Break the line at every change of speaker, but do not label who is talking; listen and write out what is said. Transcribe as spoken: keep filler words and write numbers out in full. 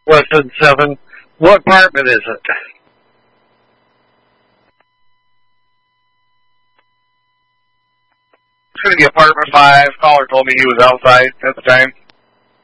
Weston seven. What apartment is it?
It's going to be apartment five. Caller told me he was outside at the time.